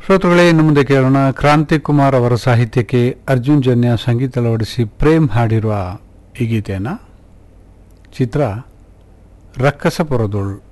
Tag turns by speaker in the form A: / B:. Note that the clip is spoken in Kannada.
A: ಶ್ರೋತೃಗಳೇ, ಇನ್ನು ಮುಂದೆ ಕೇಳೋಣ ಕ್ರಾಂತಿ ಕುಮಾರ್ ಅವರ ಸಾಹಿತ್ಯಕ್ಕೆ ಅರ್ಜುನ್ ಜನ್ಯ ಸಂಗೀತ ಅಳವಡಿಸಿ ಪ್ರೇಮ್ ಹಾಡಿರುವ ಈ ಗೀತೆಯನ್ನು. ಚಿತ್ರ ರಕ್ಕಸಪುರದೋಳ್.